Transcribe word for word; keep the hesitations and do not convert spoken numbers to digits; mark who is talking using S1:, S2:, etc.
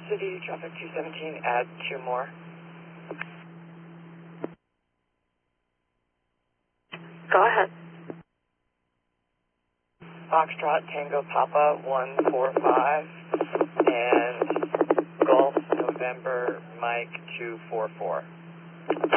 S1: City traffic two seventeen, add two more.
S2: Go ahead.
S1: Foxtrot Tango Papa one four five and Golf November Mike two four four.